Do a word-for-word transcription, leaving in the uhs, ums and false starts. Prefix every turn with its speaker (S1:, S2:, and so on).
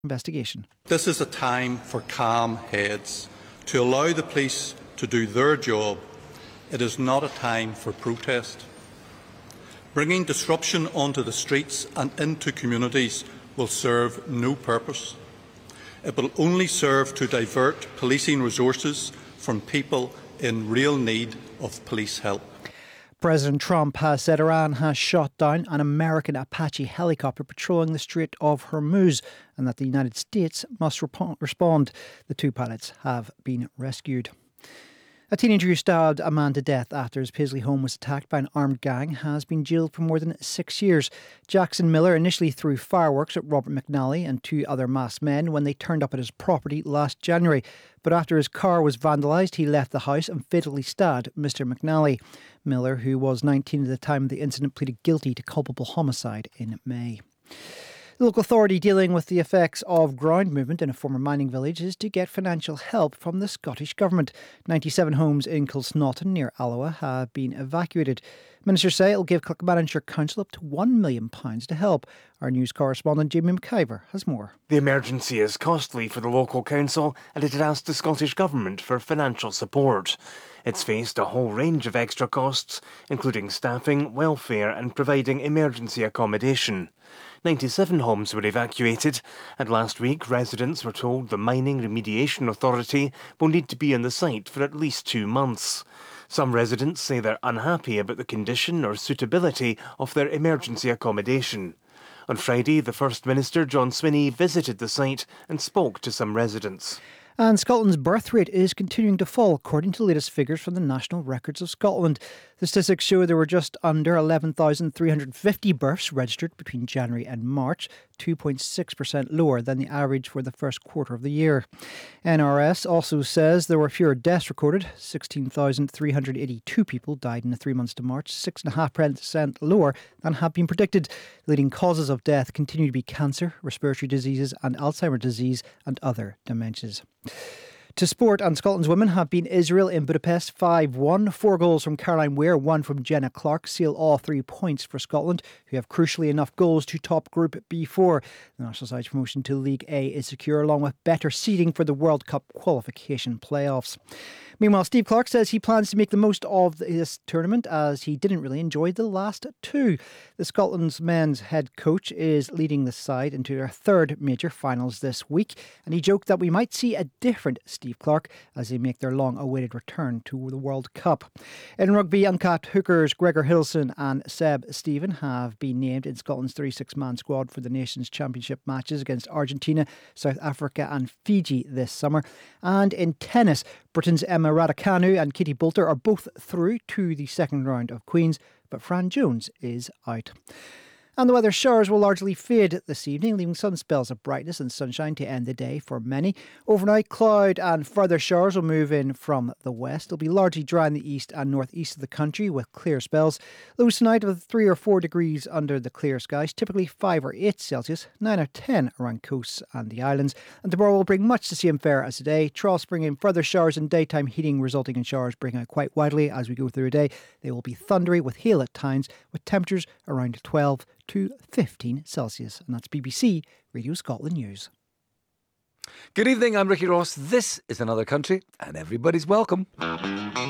S1: investigation.
S2: This is a time for calm heads, to allow the police to do their job. It is not a time for protest. Bringing disruption onto the streets and into communities will serve no purpose. It will only serve to divert policing resources from people in real need of police help.
S1: President Trump has said Iran has shot down an American Apache helicopter patrolling the Strait of Hormuz and that the United States must rep- respond. The two pilots have been rescued. A teenager who stabbed a man to death after his Paisley home was attacked by an armed gang has been jailed for more than six years. Jackson Miller initially threw fireworks at Robert McNally and two other masked men when they turned up at his property last January. But after his car was vandalised, he left the house and fatally stabbed Mister McNally. Miller, who was nineteen at the time of the incident, pleaded guilty to culpable homicide in May. The local authority dealing with the effects of ground movement in a former mining village is to get financial help from the Scottish Government. ninety-seven homes in Kilsnotton near Alloa have been evacuated. Ministers say it'll give Clackmannanshire Council up to one million pounds to help. Our news correspondent Jamie McIver has more.
S3: The emergency is costly for the local council and it had asked the Scottish Government for financial support. It's faced a whole range of extra costs, including staffing, welfare and providing emergency accommodation. ninety-seven homes were evacuated, and last week residents were told the Mining Remediation Authority will need to be on the site for at least two months. Some residents say they're unhappy about the condition or suitability of their emergency accommodation. On Friday, the First Minister, John Swinney, visited the site and spoke to some residents.
S1: And Scotland's birth rate is continuing to fall, according to the latest figures from the National Records of Scotland. The statistics show there were just under eleven thousand three hundred fifty births registered between January and March, two point six percent lower than the average for the first quarter of the year. N R S also says there were fewer deaths recorded. sixteen thousand three hundred eighty-two people died in the three months to March, six point five percent lower than had been predicted. Leading causes of death continue to be cancer, respiratory diseases and Alzheimer's disease and other dementias. To sport, and Scotland's women have beaten Israel in Budapest five one. Four goals from Caroline Weir, one from Jenna Clark seal all three points for Scotland, who have crucially enough goals to top Group B four. The national side's promotion to League A is secure, along with better seeding for the World Cup qualification playoffs. Meanwhile, Steve Clarke says he plans to make the most of this tournament as he didn't really enjoy the last two. The Scotland's men's head coach is leading the side into their third major finals this week, and he joked that we might see a different Steve Clarke as they make their long-awaited return to the World Cup. In rugby, uncapped hookers Gregor Hiddleston and Seb Stephen have been named in Scotland's thirty-six man squad for the Nations Championship matches against Argentina, South Africa and Fiji this summer. And in tennis, Britain's Emma Raducanu and Katie Boulter are both through to the second round of Queens, but Fran Jones is out. And the weather, showers will largely fade this evening, leaving sun spells of brightness and sunshine to end the day for many. Overnight, cloud and further showers will move in from the west. It'll be largely dry in the east and northeast of the country with clear spells. Lows tonight of three or four degrees under the clear skies, typically five or eight Celsius, nine or ten around coasts and the islands. And tomorrow will bring much the same fare as today. Troughs bring in further showers and daytime heating, resulting in showers bring out quite widely as we go through the day. They will be thundery with hail at times, with temperatures around twelve to fifteen Celsius. And that's B B C Radio Scotland News.
S4: Good evening, I'm Ricky Ross. This is Another Country, and everybody's welcome.